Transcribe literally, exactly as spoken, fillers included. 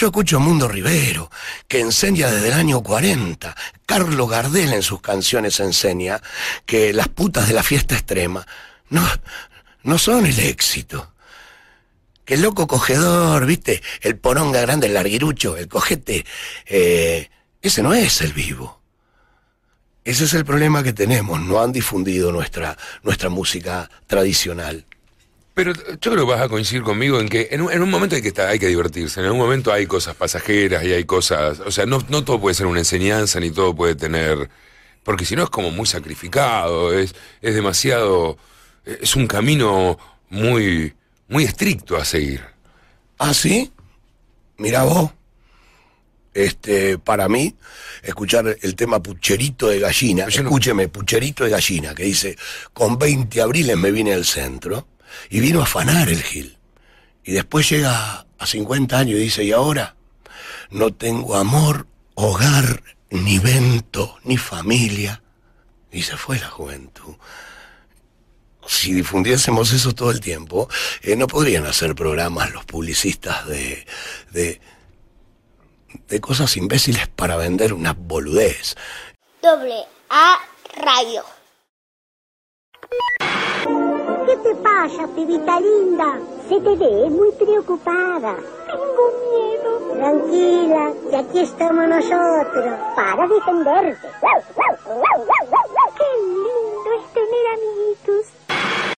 Yo escucho a Mundo Rivero, que enseña desde el año cuarenta. Carlos Gardel en sus canciones enseña que las putas de la fiesta extrema no, no son el éxito. Que el loco cogedor, ¿viste? El poronga grande, el larguirucho, el cojete, eh, ese no es el vivo. Ese es el problema que tenemos, no han difundido nuestra, nuestra música tradicional. Pero yo creo que vas a coincidir conmigo en que en un, en un momento hay que estar, hay que divertirse, en algún momento hay cosas pasajeras y hay cosas, o sea, no, no todo puede ser una enseñanza ni todo puede tener, porque si no es como muy sacrificado, es, es demasiado, es un camino muy, muy estricto a seguir. ¿Ah, sí? Mirá vos. Este, para mí, escuchar el tema Pucherito de Gallina, Yo no- escúcheme, Pucherito de Gallina, que dice, con veinte abriles me vine al centro, y vino a afanar el Gil. Y después llega a cincuenta años y dice, y ahora, no tengo amor, hogar, ni vento, ni familia. Y se fue la juventud. Si difundiésemos eso todo el tiempo, eh, no podrían hacer programas los publicistas de... de de cosas imbéciles para vender una boludez. Doble A Radio. ¿Qué te pasa, pibita linda? Se te ve muy preocupada. Tengo miedo. Tranquila, que aquí estamos nosotros para defenderte. Qué lindo es tener amiguitos.